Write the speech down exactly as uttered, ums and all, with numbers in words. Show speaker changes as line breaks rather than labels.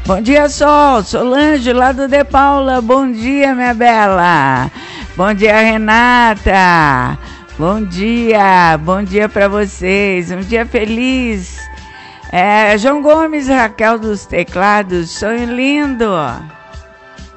Bom dia, Sol. Solange, lá do De Paula. Bom dia, minha bela. Bom dia, Renata. Bom dia. Bom dia para vocês. Um dia feliz. É, João Gomes, Raquel dos Teclados. Sonho lindo.